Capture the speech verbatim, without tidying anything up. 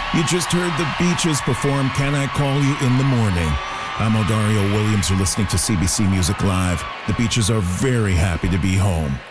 You just heard the Beaches perform Can I Call You in the Morning. I'm Odario Williams. You're listening to C B C Music Live. The Beaches are very happy to be home.